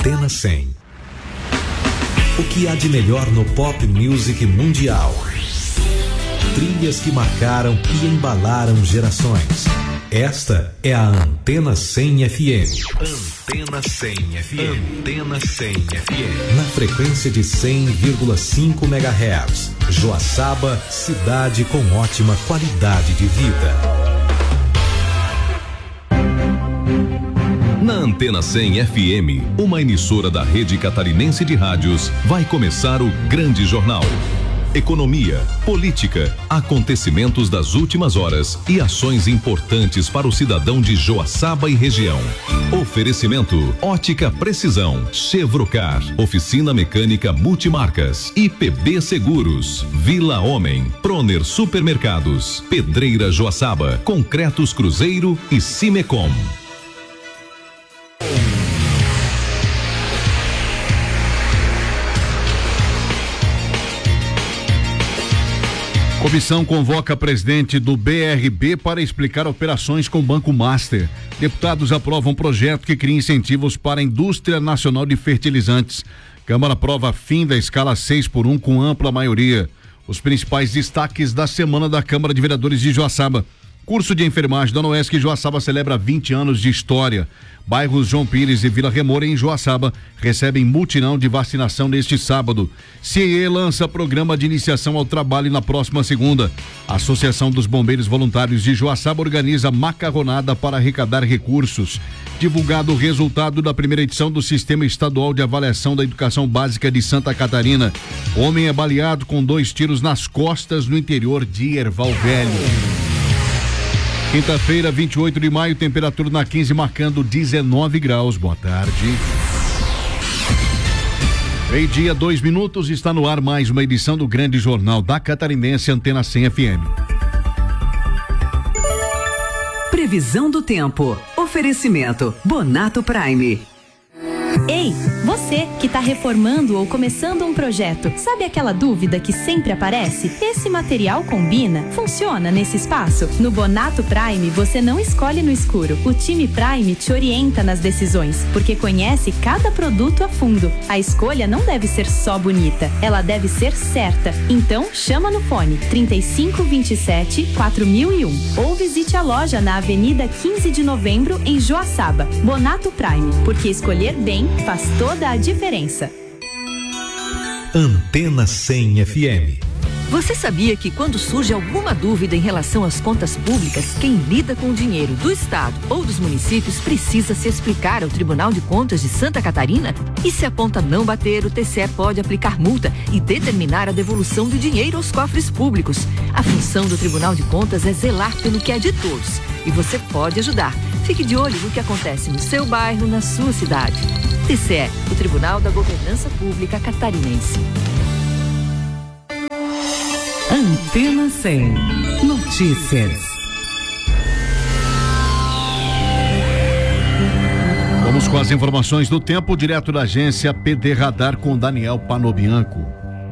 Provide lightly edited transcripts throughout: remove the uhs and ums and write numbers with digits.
Antena 100. O que há de melhor no pop music mundial? Trilhas que marcaram e embalaram gerações. Esta é a Antena 100 FM. Antena 100 FM. Antena 100 FM. Na frequência de 100,5 MHz. Joaçaba, cidade com ótima qualidade de vida. Na Antena 100 FM, uma emissora da Rede Catarinense de Rádios, vai começar o Grande Jornal. Economia, política, acontecimentos das últimas horas e ações importantes para o cidadão de Joaçaba e região. Oferecimento: Ótica Precisão, Chevrocar, Oficina Mecânica Multimarcas, IPB Seguros, Vila Homem, Proner Supermercados, Pedreira Joaçaba, Concretos Cruzeiro e Cimecom. Comissão convoca presidente do BRB para explicar operações com o Banco Master. Deputados aprovam projeto que cria incentivos para a indústria nacional de fertilizantes. Câmara aprova fim da escala 6x1 com ampla maioria. Os principais destaques da semana da Câmara de Vereadores de Joaçaba. Curso de enfermagem da Noesc Joaçaba celebra 20 anos de história. Bairros João Pires e Vila Remora em Joaçaba recebem mutirão de vacinação neste sábado. CIE lança programa de iniciação ao trabalho na próxima segunda. A Associação dos Bombeiros Voluntários de Joaçaba organiza macarronada para arrecadar recursos. Divulgado o resultado da primeira edição do Sistema Estadual de Avaliação da Educação Básica de Santa Catarina. Homem é baleado com 2 tiros nas costas no interior de Erval Velho. Quinta-feira, 28 de maio, temperatura na 15 marcando 19 graus. Boa tarde. Meio-dia, 2 minutos, está no ar mais uma edição do Grande Jornal da Catarinense, Antena 100 FM. Previsão do tempo. Oferecimento Bonato Prime. Ei, você que está reformando ou começando um projeto, sabe aquela dúvida que sempre aparece? Esse material combina? Funciona nesse espaço? No Bonato Prime, você não escolhe no escuro. O time Prime te orienta nas decisões, porque conhece cada produto a fundo. A escolha não deve ser só bonita, ela deve ser certa. Então, chama no fone 3527-4001 ou visite a loja na Avenida 15 de Novembro, em Joaçaba. Bonato Prime, porque escolher bem faz toda a diferença. Antena 100 FM. Você sabia que quando surge alguma dúvida em relação às contas públicas, quem lida com o dinheiro do Estado ou dos municípios precisa se explicar ao Tribunal de Contas de Santa Catarina? E se a conta não bater, o TCE pode aplicar multa e determinar a devolução do dinheiro aos cofres públicos. A função do Tribunal de Contas é zelar pelo que é de todos. E você pode ajudar. Fique de olho no que acontece no seu bairro, na sua cidade. TCE, o Tribunal da Governança Pública Catarinense. Antena 100. Notícias. Vamos com as informações do tempo, direto da agência PD Radar com Daniel Panobianco.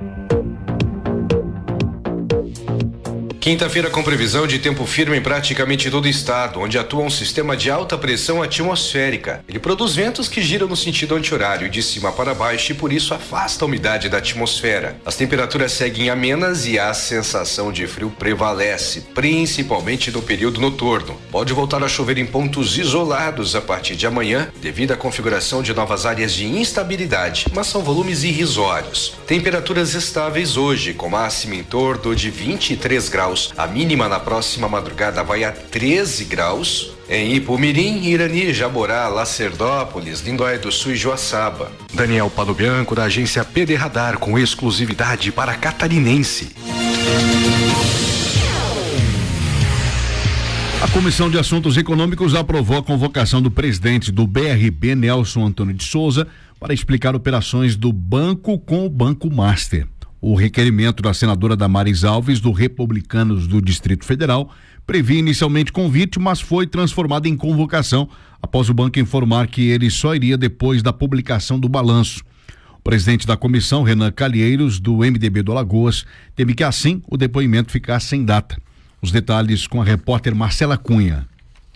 Quinta-feira com previsão de tempo firme em praticamente todo o estado, onde atua um sistema de alta pressão atmosférica. Ele produz ventos que giram no sentido anti-horário, de cima para baixo, e por isso afasta a umidade da atmosfera. As temperaturas seguem amenas e a sensação de frio prevalece, principalmente no período noturno. Pode voltar a chover em pontos isolados a partir de amanhã, devido à configuração de novas áreas de instabilidade, mas são volumes irrisórios. Temperaturas estáveis hoje, com máxima em torno de 23 graus. A mínima na próxima madrugada vai a 13 graus. Em Ipumirim, Irani, Jaborá, Lacerdópolis, Lindóia do Sul e Joaçaba. Daniel Panobianco, da agência PD Radar, com exclusividade para Catarinense. A Comissão de Assuntos Econômicos aprovou a convocação do presidente do BRB, Nelson Antônio de Souza, para explicar operações do banco com o Banco Master. O requerimento da senadora Damares Alves, do Republicanos do Distrito Federal, previa inicialmente convite, mas foi transformado em convocação após o banco informar que ele só iria depois da publicação do balanço. O presidente da comissão, Renan Calheiros, do MDB do Alagoas, teme que assim o depoimento ficasse sem data. Os detalhes com a repórter Marcela Cunha.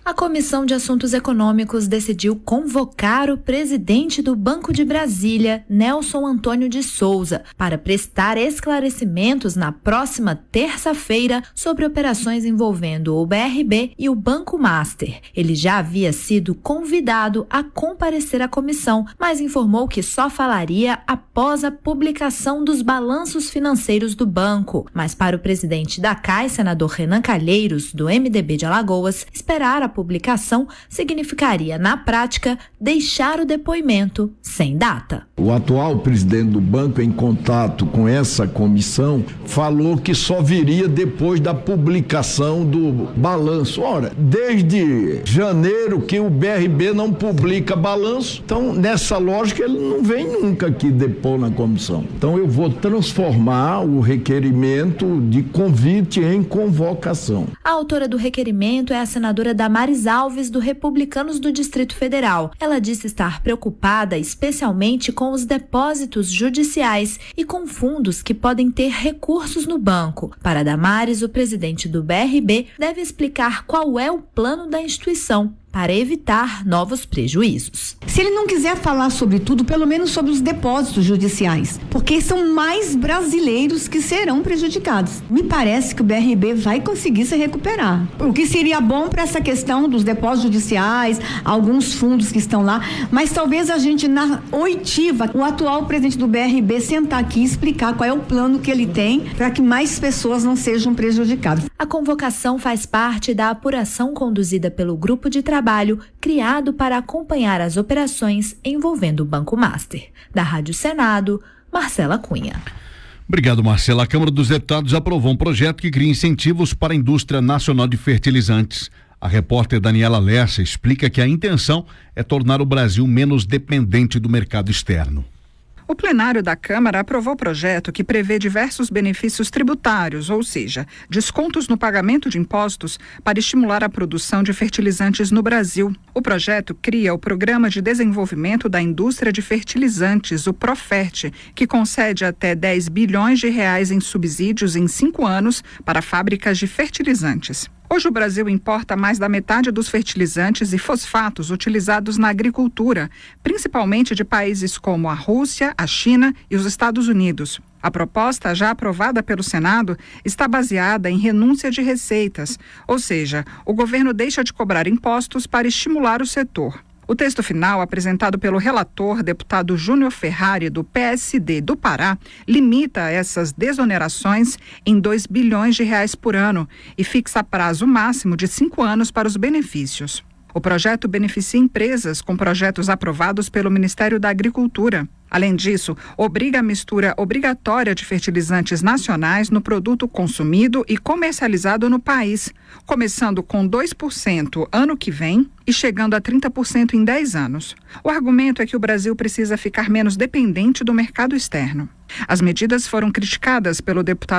A Comissão de Assuntos Econômicos decidiu convocar o presidente do Banco de Brasília, Nelson Antônio de Souza, para prestar esclarecimentos na próxima terça-feira sobre operações envolvendo o BRB e o Banco Master. Ele já havia sido convidado a comparecer à comissão, mas informou que só falaria após a publicação dos balanços financeiros do banco. Mas para o presidente da CAI, senador Renan Calheiros, do MDB de Alagoas, esperar a publicação significaria, na prática, deixar o depoimento sem data. O atual presidente do banco, em contato com essa comissão, falou que só viria depois da publicação do balanço. Ora, desde janeiro que o BRB não publica balanço, então nessa lógica ele não vem nunca aqui depor na comissão. Então eu vou transformar o requerimento de convite em convocação. A autora do requerimento é a senadora Damares Alves, do Republicanos do Distrito Federal. Ela disse estar preocupada especialmente com os depósitos judiciais e com fundos que podem ter recursos no banco. Para Damares, o presidente do BRB deve explicar qual é o plano da instituição para evitar novos prejuízos. Se ele não quiser falar sobre tudo, pelo menos sobre os depósitos judiciais, porque são mais brasileiros que serão prejudicados. Me parece que o BRB vai conseguir se recuperar. O que seria bom para essa questão dos depósitos judiciais, alguns fundos que estão lá, mas talvez a gente na oitiva, o atual presidente do BRB sentar aqui e explicar qual é o plano que ele tem para que mais pessoas não sejam prejudicadas. A convocação faz parte da apuração conduzida pelo grupo de trabalho criado para acompanhar as operações envolvendo o Banco Master. Da Rádio Senado, Marcela Cunha. Obrigado, Marcela. A Câmara dos Deputados aprovou um projeto que cria incentivos para a indústria nacional de fertilizantes. A repórter Daniela Lessa explica que a intenção é tornar o Brasil menos dependente do mercado externo. O plenário da Câmara aprovou o projeto que prevê diversos benefícios tributários, ou seja, descontos no pagamento de impostos para estimular a produção de fertilizantes no Brasil. O projeto cria o Programa de Desenvolvimento da Indústria de Fertilizantes, o Profert, que concede até 10 bilhões de reais em subsídios em 5 anos para fábricas de fertilizantes. Hoje o Brasil importa mais da metade dos fertilizantes e fosfatos utilizados na agricultura, principalmente de países como a Rússia, a China e os Estados Unidos. A proposta, já aprovada pelo Senado, está baseada em renúncia de receitas, ou seja, o governo deixa de cobrar impostos para estimular o setor. O texto final, apresentado pelo relator, deputado Júnior Ferrari, do PSD do Pará, limita essas desonerações em 2 bilhões de reais por ano e fixa prazo máximo de 5 anos para os benefícios. O projeto beneficia empresas com projetos aprovados pelo Ministério da Agricultura. Além disso, obriga a mistura obrigatória de fertilizantes nacionais no produto consumido e comercializado no país, começando com 2% ano que vem e chegando a 30% em 10 anos. O argumento é que o Brasil precisa ficar menos dependente do mercado externo. As medidas foram criticadas pelo deputado